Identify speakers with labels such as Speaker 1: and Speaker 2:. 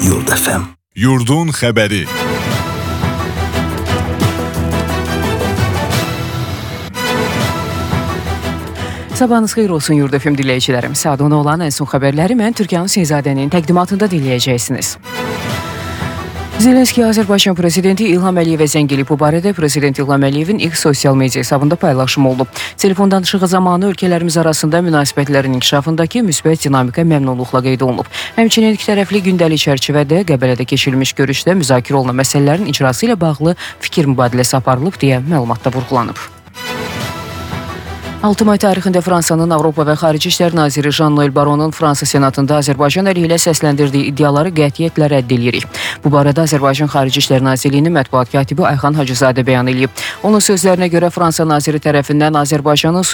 Speaker 1: Yurd FM.
Speaker 2: Yurdun xəbəri.
Speaker 3: Sabahınız xeyir olsun Yurd FM dinləyicilərim. Saat 10 olan ən son xəbərləri mən Türkan Hüseynzadənin təqdimatında dinləyəcəksiniz. Zelenski Azərbaycan prezidenti İlham Əliyevə zəng edib. Bu barədə prezident İlham Əliyevin ilk sosial media hesabında paylaşım oldu. Telefon danışığı zamanı ölkələrimiz arasında münasibətlərin inkişafındakı müsbət dinamika məmnunluqla qeyd olunub. Həmçinin ikitərəfli gündəlik çərçivədə Qəbələdə keçirilmiş görüşdə müzakirə olunan məsələlərin icrası ilə bağlı fikir mübadiləsi aparılıb deyə məlumatda vurğulanıb. 6 may tarixində Fransanın Avropa və Xarici İşlər naziri Jean-Noël Baronun Fransa Senatında Azərbaycan əleyhinə səsləndirdiyi iddiaları qətiyyətlə rədd edirik. Bu barədə Azərbaycan Xarici İşlər Nazirliyinin mətbuat katibi Ayxan Hacızadə bəyan edib. Onun sözlərinə görə Fransa naziri tərəfindən Azərbaycanın